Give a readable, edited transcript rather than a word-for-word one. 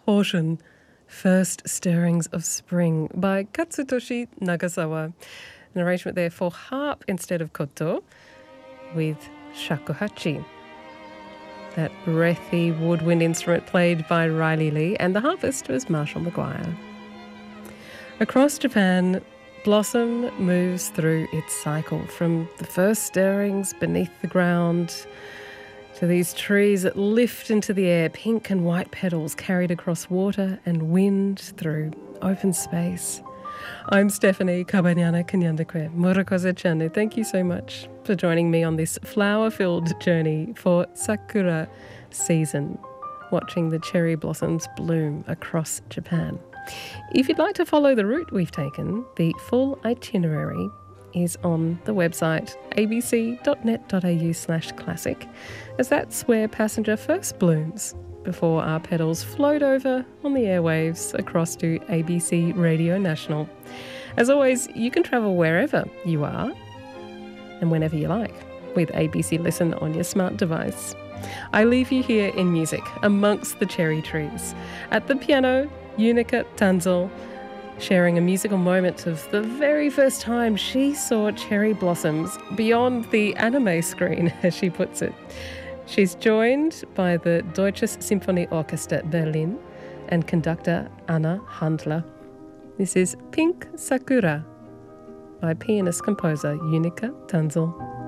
Horshun, First Stirrings of Spring by Katsutoshi Nagasawa. An arrangement there for harp instead of koto with shakuhachi, that breathy woodwind instrument played by Riley Lee, and the harpist was Marshall McGuire. Across Japan, blossom moves through its cycle from the first stirrings beneath the ground to these trees that lift into the air, pink and white petals carried across water and wind through open space. I'm Stephanie Kabanyana Kanyandekwe. Murakoze Chane. Thank you so much for joining me on this flower-filled journey for Sakura season, watching the cherry blossoms bloom across Japan. If you'd like to follow the route we've taken, the full itinerary is on the website abc.net.au/classic, as that's where Passenger first blooms before our petals float over on the airwaves across to ABC Radio National. As always, you can travel wherever you are and whenever you like with ABC Listen on your smart device. I leave you here in music amongst the cherry trees. At the piano, Yunika Tanzel, sharing a musical moment of the very first time she saw cherry blossoms beyond the anime screen, as she puts it. She's joined by the Deutsches Symphonieorchester Berlin and conductor Anna Handler. This is Pink Sakura by pianist-composer Yunika Tanzel.